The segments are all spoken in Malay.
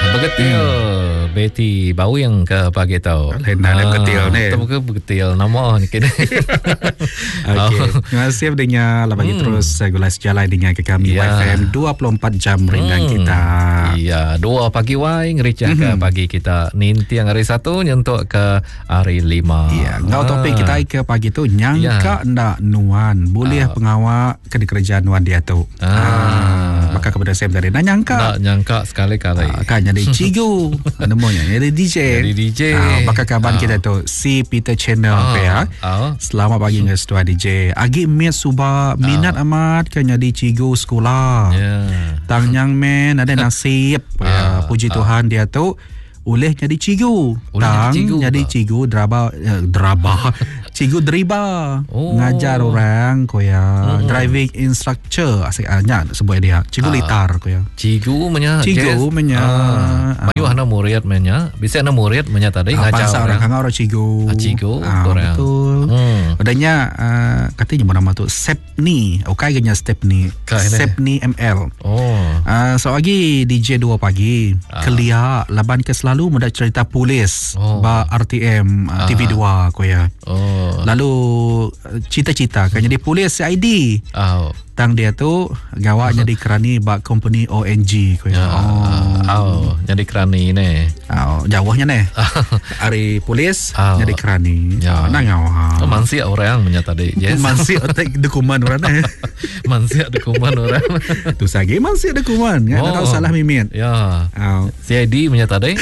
Begetil Betty bau yang ke pagi tau. Lain ada begetil ni. Kita bukan begetil nama ni kini. Okey. Terima kasih adanya lah bagi terus gula sejalan dengan ke kami YFM 24 jam ringan kita. Iya, 2 pagi wai ngericah ke pagi kita. Ninti yang hari 1 nyentuk ke hari 5. Iya, ngau topik kita ke pagi tu nyangka ndak nuan boleh pengawal ke kerjaan nuan dia tu. Maka kepada saya dari nyangka. Tak nyangka sekali-kali. Kan jadi cigu namanya jadi DJ. Jadi DJ. Maka kaban kita tu si Peter Channel ya. Selamat pagi dengan setua DJ. Agi miat suba minat amat kan jadi cigu sekolah. Tang nyang men ada nasib. Puji Tuhan dia tu boleh jadi cigu. Tang jadi cigu draba cigu driba. Ngajar orang koya driving instructor asiknya sebut dia. Cigu litar koya. Cigu menya. Mayu hana murid menya. Bisa hana murid menya tadi ngajar orang hanga orang cigu. Cigu orang. Betul. Adanya katanya nama tu Sepni. Okai ganya Stepni. Sepni ML. So pagi DJ 2 pagi. Kelia laban ke selalu mudah cerita polis ba RTM TV2 koya. Lalu cita-cita kan jadi polis CID. Tang dia tu gawak jadi kerani ba company ONG koya. Jadi kerani ni. Jauhnya ni. Hari polis jadi kerani. Nang mansia orang menyata tadi. Yes. Mansia otak dokumen orang ni. Mansia dokumen orang. Tu sagi mansia dokumen. Kan tahu salah mimit. Ya. CID menyata tadi.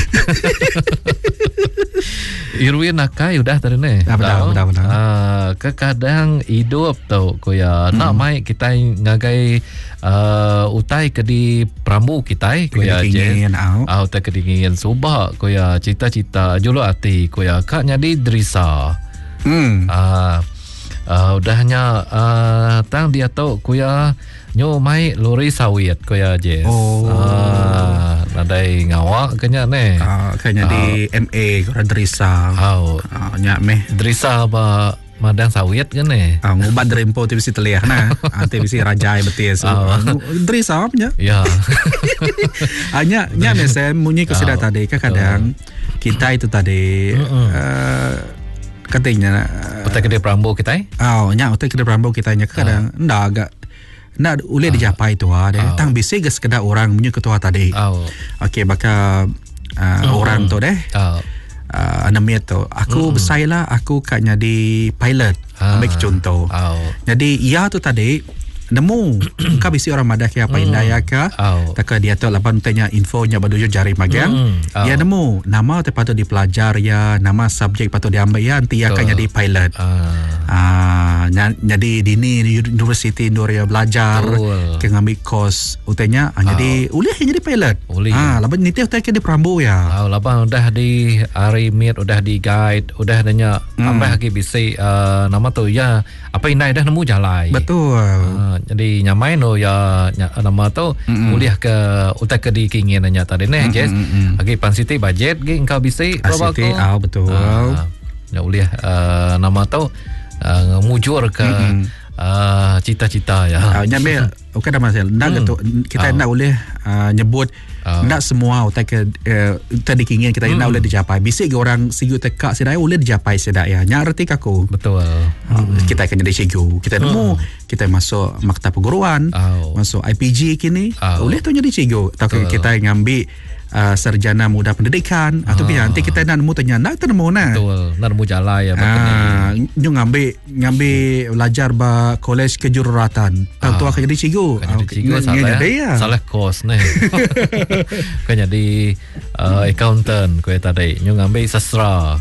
Irwin nakai udah tadi ni. Benar. Kadang hidup tau koya nak mai kita ngagai utai ke di Prambu kita koya je. Utai kedingin subah koya cita-cita julu hati koya kak jadi Drisa. Udahnya tang dia tau koya nyo mai lori sawit koya je. Nadai ngawak kenya ne. Kenya di MA korang Drisa. Nyak meh Drisa ba madang sawit kan ne. Ngubat rempo TVC teliah na. TVC rajai betis. Drisa apanya? Ya. Nyak mesem munyi kesedak tadi kadang kita itu tadi katanya utai kedai Prambu kita. Nyak utai kedai Prambu kita nya kadang ndak agak nak boleh dicapai tu tang bisi ke sekedar orang punya ketua tadi. Okey baka orang tu namanya tu aku besailah aku kat jadi pilot ambil contoh. Jadi ia tu tadi nemu kau bisi orang madah ke apa indaya ke tak dia tu lapan tanya infonya badujo jari magang ya nemu nama tu patut dipelajar ya nama subjek patut diambil ya nanti akan jadi pilot. Jadi dini universiti Indonesia belajar ke ngambil kos utenya jadi boleh jadi pilot. Lapan nanti utai ke di Prambu ya. Lapan udah di arimit udah di guide udah nanya apa lagi bisi nama tu ya apa indai dah nemu jalai. Betul. Jadi nyamai no ya nama tu kuliah ke utak ke di keinginannya tadi nih Jess. Lagi pan city budget ge engkau bisa berapa city betul. Ya kuliah nama tu mujur ke cita-cita ya. Nyamai okey dah masalah. Ndak gitu kita ndak boleh nyebut ndak semua utak ke tadi keinginan kita ndak boleh dicapai. Bisik ke orang sigu tekak sedaya boleh dicapai sedaya. Nya arti aku. Betul. Kita akan jadi cigu. Kita nemu kita masuk maktab perguruan, masuk IPG kini, boleh tu jadi cigu. Tapi kita ngambil sarjana muda pendidikan atau nanti kita nak nemu tanya nak nemu nah. Betul. Nak nemu jalan ya nyu ngambil belajar ba kolej kejururatan. Tahu akan jadi cigu. Salah kos nih. Kan jadi accountant kowe tadi nyu ngambil sastra.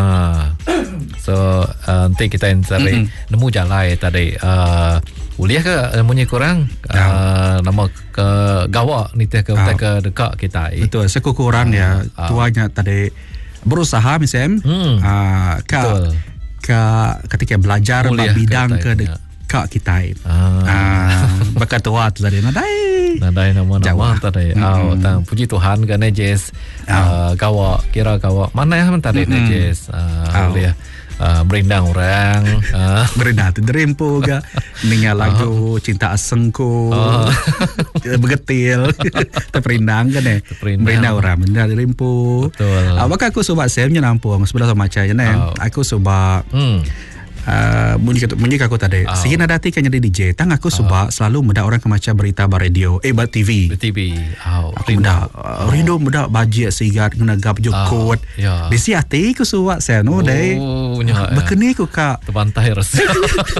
So nanti kita cari nemu jalan tadi kuliah ke munyi kurang nama ke gawak ni ke dekat kita. Betul sekukuran ya tuanya tadi berusaha misalnya ketika belajar bidang ke dekat kita. Bakat tua tu tadi nadai nama tadi. Tang puji Tuhan kan Jess. Gawak kira gawak mana yang tadi Jess. Kuliah berendang orang. Berendang tu Rempo ke. Dengar lagu Cinta Asengku. Bergetil. Terperindang kan berendang orang. Berendang Rempo. Betul. Maka aku sebab saya punya nampung. Sebelah sama macam je. Aku sebab... Munyi aku tadi sehingga nak dati kan jadi DJ tang aku sebab selalu muda orang ke macam berita bar radio bar TV aku muda rindu muda bajet sigat kena gap jokot bisi hati aku sebab saya no dai berkeni aku kak terbantai rasa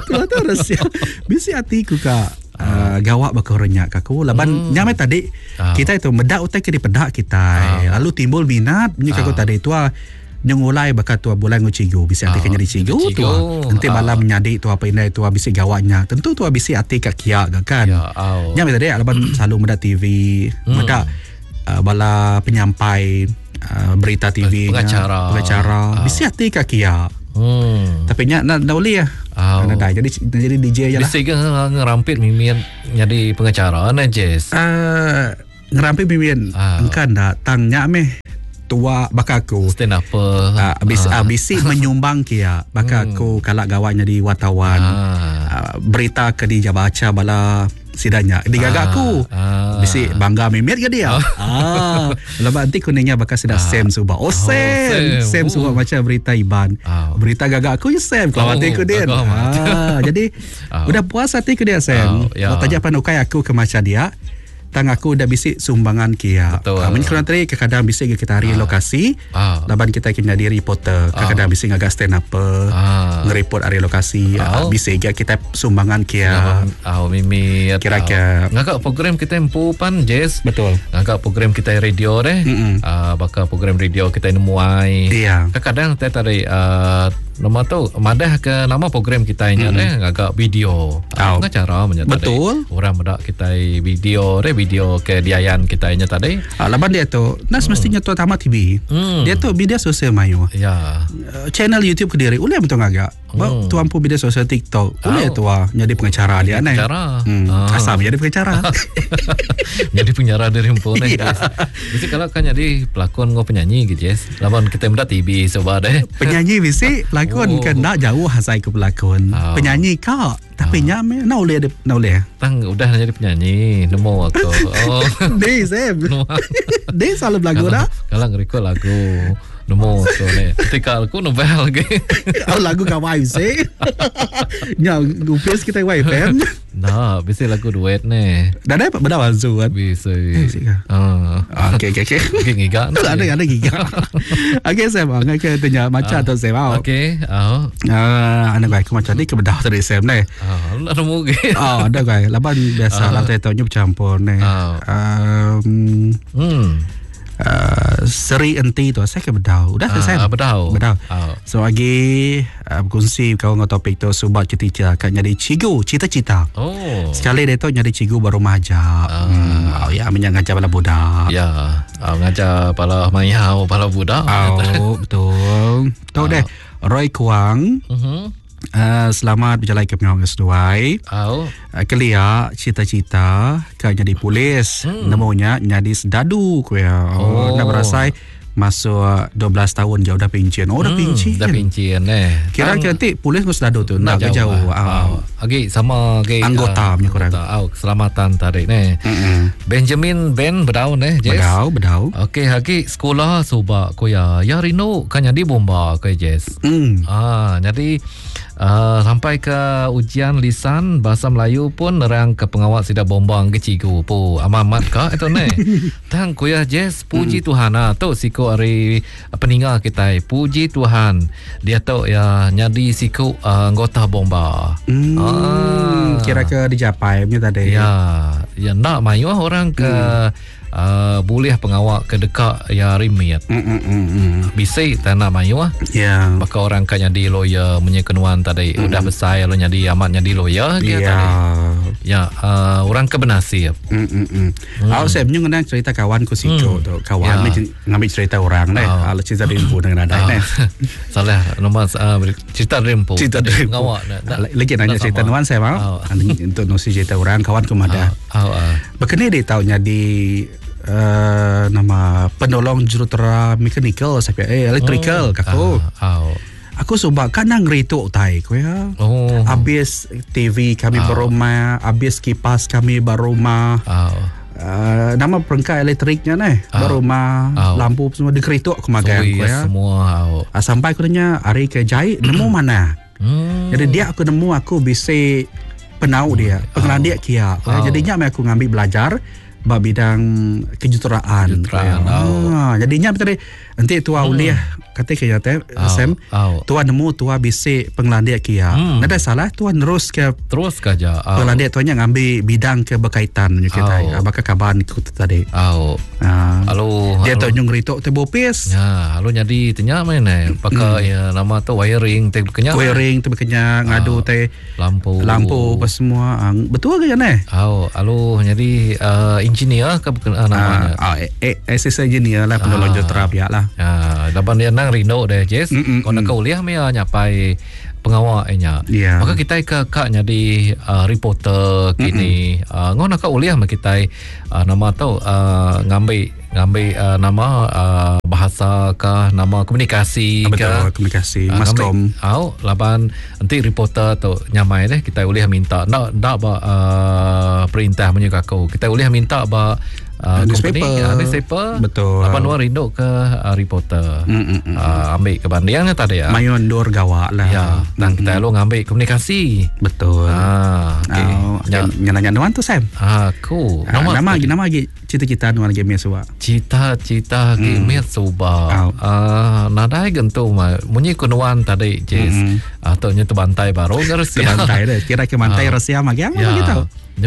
bisi hati aku kak gawak bakornya aku laban nyamai tadi kita itu medak utai ke di pedak kita lalu timbul minat munyi aku tadi tu nyengulai bakat tua bulan ngucigo bisa hati kanya di cigo tua nanti malam nyadi tua apa ini tua bisi gawaknya tentu tua bisi hati kak kia kan nya tadi alaban selalu meda TV meda bala penyampai berita TV pengacara bisi hati kak kia tapi nya nak boleh ya nak jadi DJ aja lah bisa ke ngerampit mimin jadi pengacara na Jess ngerampit mimin engkan datang nya meh tua bakaku stand up bisi menyumbang kia bakaku kalak gawanya di wartawan berita ke di baca bala sidanya digagaku bisi bangga mimit ke dia lepas nanti kuningnya bakal sudah Sam subah Sam subah macam berita Iban berita gagaku ya Sam kelawat ku dia jadi udah puas hati ku dia Sam tajak panukai aku ke macam dia tang aku dah bisik sumbangan kia. Menyuruh tadi kadang bisik kita hari lokasi. Laban kita kena jadi reporter. Kadang bisik agak stand up ngereport hari lokasi. Bisik kita sumbangan kia. Mimit. Kira-kira. Ngagak program kita empupan Jess. Betul. Ngagak program kita radio deh. Bakal program radio kita nemuai. Iya. Kadang tadi nama tu madah ke nama program kita nya agak video. Pengacara menyata. Betul. Orang muda kita video ke diayan kita nya tadi. Laban dia tu nas mestinya tu tamat TV. Dia tu media sosial mayu. Ya. Channel YouTube ke diri. Ulai betul agak. Tu ampu media sosial TikTok. Ulai tu jadi pengacara dia aneh. Asal jadi pengacara. Jadi pengacara dari Rempo ni. Bisi kalau kan jadi pelakon ngau penyanyi gitu Jess. Laban kita muda TV sebab deh. Penyanyi bisi pelakon kan nak jauh hasai ke pelakon. Penyanyi kau tapi nyame nak boleh tang udah jadi penyanyi nemu aku deh Sam deh selalu lagu dah kalau ngerikol lagu nemu aku ni ketika aku novel lagi lagu kawaii sih nya gupes kita wifi nah bisa lagu duet ni dah dapat berapa zuat bisa okey giga ada giga okey Sam ngakai tanya macam tu Sam okey anak baik macam ni kebedah tadi Sam ni ada mungkin ada guys laban biasa lah tetanya bercampur ni seri enti tu saya ke bedau udah selesai bedau so lagi berkongsi kau dengan topik tu subat cita-cita kan jadi cigu cita-cita sekali dia tu jadi cigu baru majak ya mengajar bala budak ya ngajar bala mayau bala budak betul tu deh Roy Kuang selamat berjalan ke pengawas sesuai. Kelia cita-cita kan jadi polis. Namanya jadi sedadu ku ya. Nak berasai masuk 12 tahun jauh dah pencen. Dah pencen. Dah pencen Kira-kira nanti polis ku sedadu tu nak jauh. Okey sama anggota punya kurang. Keselamatan tarik ni. Benjamin Ben bedau ni Jess. Bedau. Okey haki sekolah subak ko ya Rino kan jadi bomba ko Jess. Jadi sampai ke ujian lisan bahasa Melayu pun nerang ke pengawal sida bombang ke cigu pu amat ka itu ni tang kuya Jess puji Tuhan tu siko hari peninggal kita puji Tuhan dia tu ya nyadi siko anggota bomba kira-kira dicapai punya tadi ya nak mayu orang ke boleh pengawal ke dekat ya rimit bisa tanah mayu maka orang kan jadi lawyer menyekenuan tadi udah besar lo jadi amat jadi lawyer orang kebenasib aku saya punya cerita kawanku Siko tu kawan ngambil cerita orang kalau cerita Rempo dengan ada salah nombor cerita Rempo lagi nanya cerita nuan saya mau untuk nusi cerita orang kawanku ada berkenaan dia tahu jadi nama penolong jurutera mechanical sampai electrical kaku Aku suka kadang rituk tai ko ya. Habis TV kami berumah, habis kipas kami berumah. Nama perangkat elektriknya berumah, lampu semua dikerituk ke magang ko ya. Semua. Sampai aku tanya hari ke jahit nemu mana. Jadi dia aku nemu aku bisa penau dia, pengenalan dia kia. Jadinya aku ngambil belajar bab bidang kejuruteraan. Jadinya betul nanti tua uliah kata kaya Sam tua nemu tua bisa pengenalan dia kia. Nada salah tua terus ke aja. Pengenalan dia tuanya ngambil bidang ke berkaitan kita. Bakal kaban ikut tadi. Halo. Dia tu nyung ritok te bopis. Halo jadi tanya mana pakai nama tu wiring te bekenya. Wiring te bekenya ngadu te lampu apa semua. Betul ke ya Halo jadi engineer ke namanya. Assistant engineer lah penolong jurutera pihak lah. Laban dia nang Rino deh Jess. Kau nak kuliah mea nyapai pengawalnya. Maka kita kak jadi reporter kini. Ngau nak kuliah mah kita nama tu ngambil nama bahasa kah, nama komunikasi kah. Komunikasi maskom. Laban nanti reporter tu nyamai deh kita uliah minta nak perintah menyuka kau. Kita uliah minta newspaper. Betul. Lapan luar rindu ke reporter. Ambil kebandiannya tadi ya. Mayon dor gawak lah. Ya. Dan kita lu ngambil komunikasi. Betul. Nyala-nyala nuan tu Sam. Cool. Nama lagi cita-cita nuan lagi mesua. Cita-cita game suba. Nadai gentu mah. Munyi kunuan tadi Jess. Atau nyetu bantai baru Rusia. Bantai deh. Kira ke bantai Rusia mah yang mana gitu.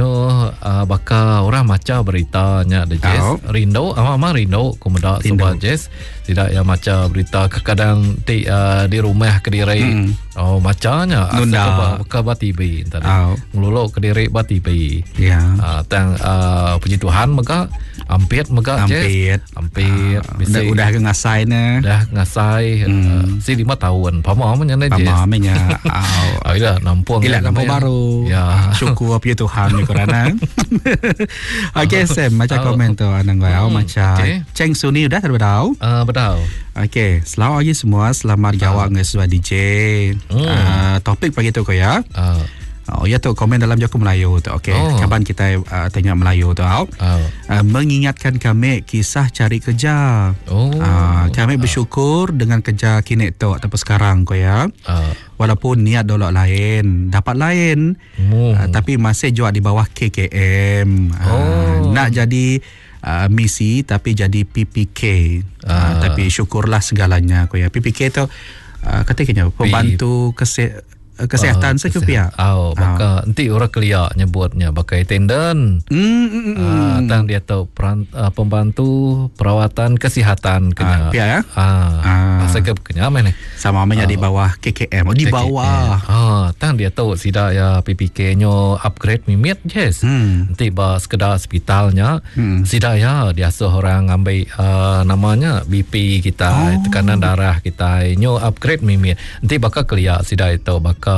Baka orang maca beritanya de Jess. Rindo ama Rindo kumeda suba Jess. Tidak ya maca berita kadang di rumah Kediri. Macanya baka ba TV tadi. Ngeluluk Kediri ba TV. Tang puji Tuhan maka ampit Jess. Ampit bisa udah ngasai ne. Dah ngasai si 5 tahun. Pamamnya ne Jess. Pamamnya. Ila nampung. Ila nampung baru. Ya. Syukur puji Tuhan ni korana. Okay Sam, macam komen tu anang gua macam Cheng Suni udah terbedau. Bedau. Okay, selamat pagi semua. Selamat jawab ngesua DJ. Topik pagi tu ko ya. Ya tu komen dalam Joko Melayu tu. Okay, kapan kita tengok Melayu tu. Mengingatkan kami kisah cari kerja. Kami bersyukur dengan kerja kini tu ataupun sekarang ko ya. Walaupun niat dolok lain, dapat lain, tapi masih juga di bawah KKM. Nak jadi misi tapi jadi PPK. Tapi syukurlah segalanya ko ya. PPK tu katanya pembantu kesihatan sekepia. Maka nanti orang kelia nyebutnya pakai attendant. Tang dia tahu pembantu perawatan kesihatan kena. Pia ya. Sekep kena mana? Sama namanya di bawah KKM. Di bawah. Tang dia tahu sida ya PPK nyo upgrade mimit Yes. Nanti bah sekedar hospitalnya sida ya dia orang ambil namanya BP kita, tekanan darah kita nyo upgrade mimit. Nanti bakal kelia sida itu bakal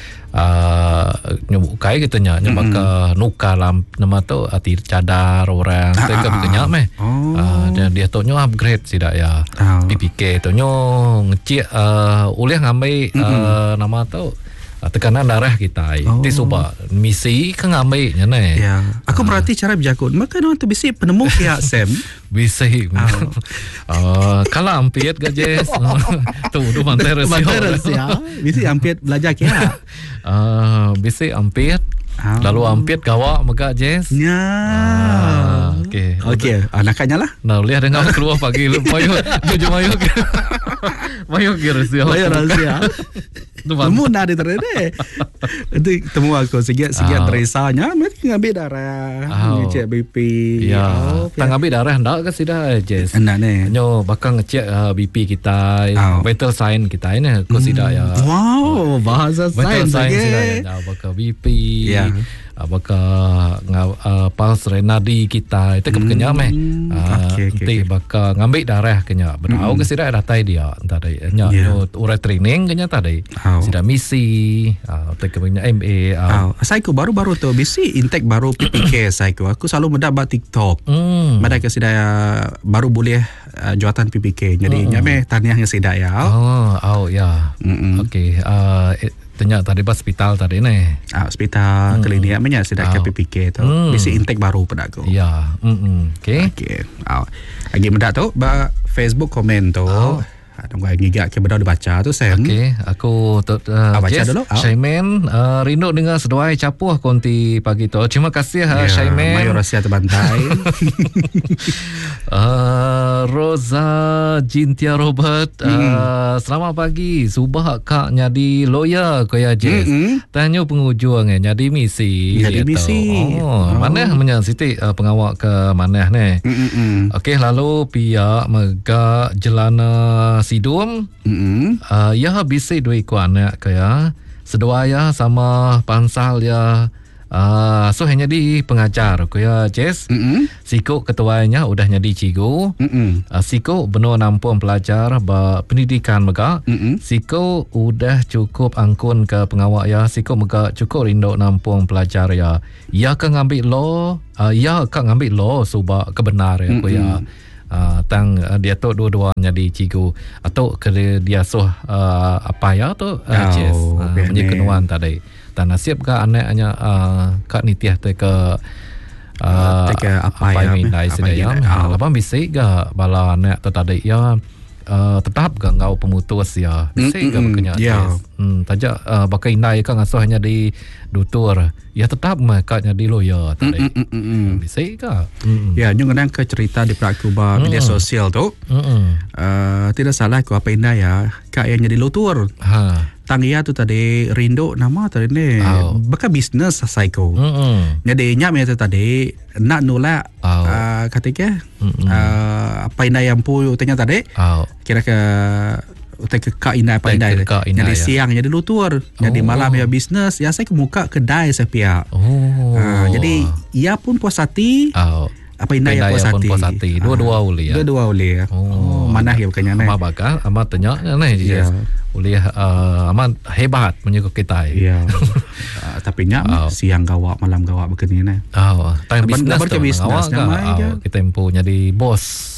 nyubukai gitu nya bakal nuka lam nama tu hati cadar orang teka bekenya meh dan dia tu nyo upgrade sida ya PPK tu nyo ngecik ulih ngambil nama tu tekanan darah kita ti suba misi kan ngambilnya ne ya aku berarti cara berjakut maka orang tu bisi penemu pihak Sam bisi kalau ampiet gak Jess tu mantai Rusia bisi ampiet belajar kia bisi ampiet lalu ampiet gawak mega Jess okey anaknya lah nah lihat dengar keluar pagi mayu Rusia temu nak diterede nanti temu aku segian teresanya mesti ngambil darah ngecek BP tang ngambil darah ndak ke sida Jess enak ne nyo bakal ngecek BP kita vital sign kita ini ko sida ya wow bahasa vital sign sida ya bakal BP bakal pals renadi kita itu kenya meh nanti bakal ngambil darah kenya berau ke sida datai dia tadi nya urai training kenya tadi sida misi tak kenya MA saya ku baru-baru tu bisi intake baru PPK saya aku selalu mendapat TikTok mereka sida baru boleh juatan PPK jadi nyame taniahnya sida ya ya okey ternyata tadi pas hospital tadi ni. Hospital klinik banyak sudah ke PPK tu. Bisi intake baru pada aku. Ya. Okey. Lagi mendak tu ba Facebook komen tu. Tunggu ngigak ke bedau dibaca tu Sam. Okey, aku baca dulu. Shaiman rindu dengan seduai capuh konti pagi tu. Terima kasih Shaiman. Mayor Asia terbantai. Rosa Jintia Robert selamat pagi. Subah kak nyadi lawyer koya Jess. Tanya penghujung nyadi misi. Nyadi misi. Mana menyang siti pengawak ke mana ni. Okey, lalu pihak mega jelana sidum ya bisi dua ikut anak kaya sedua ya sama pansal ya so hanya di pengajar kaya Jess siko ketuanya udah jadi cigu siko benar nampung pelajar pendidikan mega siko udah cukup angkun ke pengawak ya siko mega cukup rindu nampung pelajar ya kan ngambil law ya kan ngambil law subak kebenar ya kaya tang dia tu dua-duanya di cigu atau kerja dia apa ya tu Jess menyekenuan tadi dan nasib ke anaknya kak nitiah te ke apa ya mindai sedaya apa bisa ke bala anak tu tadi ya tetap ke ngau pemutus ya bisa ke makanya tajak pakai indai kan ngasuh hanya di dutur ya tetap makanya di lawyer tadi bisa ke ya nyung kadang ke cerita di prakuba media sosial tu tidak salah aku apa indai ya kak yang jadi lutur tanggia tu tadi rindu nama tadi ni bakal bisnes psycho jadi nyam itu tadi nak nolak ketika apa indai yang pu tanya tadi kira ke kak indai apa indai jadi siang jadi lutur jadi malam ya bisnes ya saya kemuka kedai saya pihak jadi ia pun puas hati apa indai yang puas hati dua-dua uli ya mana ya bukannya ni ama bakal ama tanya ni boleh amat hebat menyukai kita tapi nyak siang gawak malam gawak begini ni time bisnes kita empu jadi bos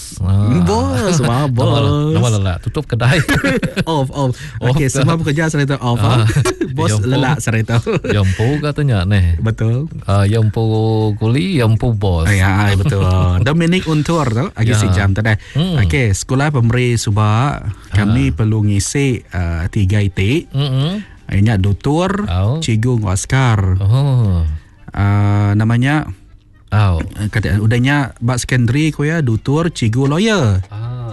nama lelak tutup kedai off okey semua bekerja serta off bos lelak serta yampu katanya nih betul yampu kuli yampu bos ya betul Dominic Untur tu lagi sejam tadi okey sekolah pemberi Subak kami perlu ngisi 3 itik ini dutur cigu Oscar namanya udahnya bak secondary ko ya dutur cigu lawyer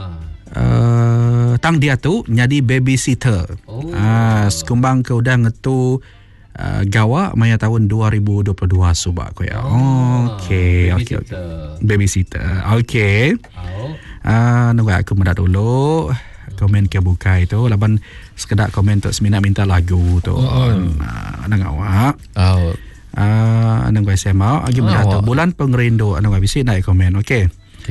tang dia tu jadi babysitter sekumbang ke udah ngetu gawa maya tahun 2022 Subak ko ya okey babysitter okey nunggu aku mendak dulu komen ke buka itu laban sekedar komen tu semina minta lagu tu nang awak anang gua SMA lagi mendatang bulan pengerindu anang gua bisa naik komen okey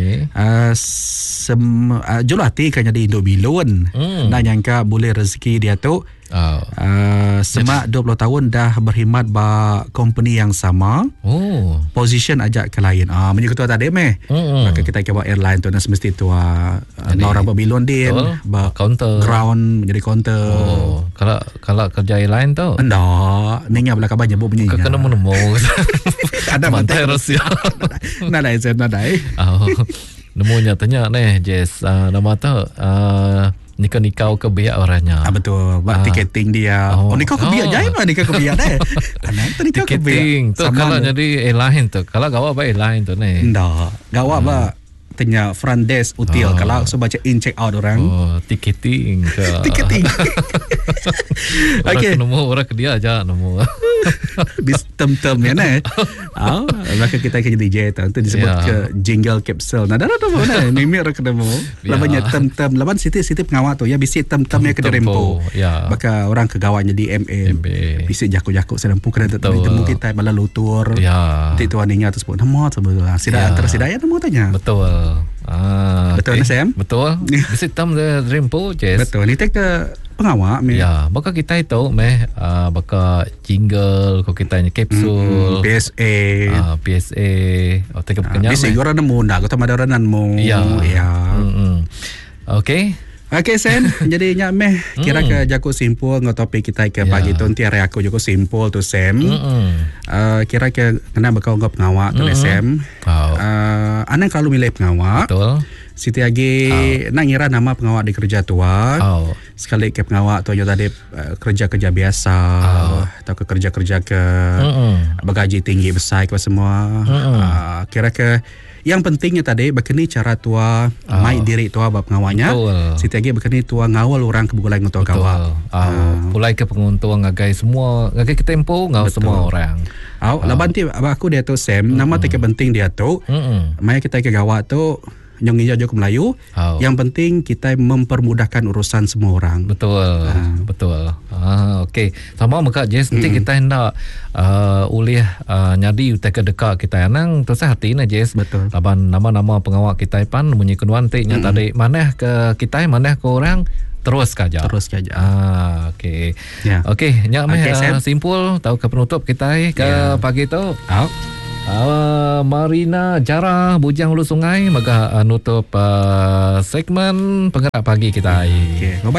julati kan jadi Indo Bilun nak nyangka boleh rezeki dia tu semak 20 tahun dah berkhidmat ba company yang sama position ajak ke lain menyukai tu tadi maka kita ke airline tu semesti tu orang Bilun din counter ground menjadi counter kalau kerja airline tu ndak ning belah kabar nyebut bunyi kena menemu ada mantai Rusia nadai nemunya tanya nih Jess nama tu nikah ke biak orangnya betul buat tiketing dia nikah ke biak jaya mah nikah ke biak deh anak tu nikah ke biak tu kalau jadi airline tu kalau gawak ba airline tu ni ndak gawak ba tanya front desk util kalau so baca in check out orang. Ticketing ke. Ticketing. Okay. Orang ke dia aja nombor. Bis tem-tem ya nah. Maka kita ke DJ tu disebut ke jingle capsule. Nah dah mana mimik orang kena mo. Labannya tem-tem, laban siti pengawal tu ya bisi tem-tem ya ke rempo. Maka orang kegawanya di MA. Bisi jaku-jaku sedempu kena temu kita bala lutur. Nanti tuan ingat tu sebut nama sebut. Sida antara sida ya nemu tanya. Betul. Betul okay. Sam? Betul. Bisi tem rempo je. Betul. Ni tek pengawal ya baka kita itu baka jingle ko kita nya kapsul PSA atau ke pekenyam bisi orang nemu ndak ko tamada orang nemu ya okey Sen jadi nya kira ke jaku simpul ngo topik kita ke pagi tu tiare aku jaku simpul tu Sam kira ke kena bakal ngop ngawak tu Sam anak kalau milih pengawak betul Siti lagi nak ngira nama pengawak di kerja tua. Sekali ke pengawak tu tadi kerja-kerja biasa atau ke kerja-kerja ke bergaji tinggi besar ke semua. Kira ke yang pentingnya tadi begini cara tua mai diri tua bab pengawaknya. Siti lagi begini tua ngawal orang ke bulai ngutua kawak. Bulai ke penguntung ngagai semua ngagai ke tempo ngawal semua orang. Laban ti aku dia tu Sam nama teke penting dia tu. Mai kita ke gawak tu yang hijau ke Melayu yang penting kita mempermudahkan urusan semua orang. Betul. Okey sama maka Jess nanti kita hendak ulih nyadi utai ke dekat kita nang tu hati na Jess betul laban nama-nama pengawak kita pan bunyi kenuan nya tadi mana ke kita mana ke orang terus kaja. Okey. Okey nya simpul tahu ke penutup kita ke pagi tu. Marina Jara Bujang Hulu Sungai maka nutup segmen penggerak pagi kita.